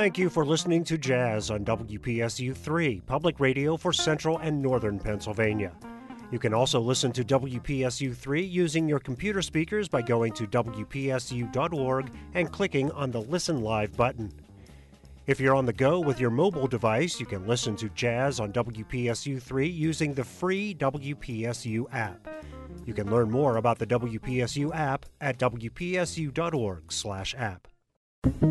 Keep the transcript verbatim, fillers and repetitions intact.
Thank you for listening to Jazz on W P S U three, public radio for central and northern Pennsylvania. You can also listen to W P S U three using your computer speakers by going to W P S U dot org and clicking on the Listen Live button. If you're on the go with your mobile device, you can listen to Jazz on W P S U three using the free W P S U app. You can learn more about the W P S U app at W P S U dot org slash app.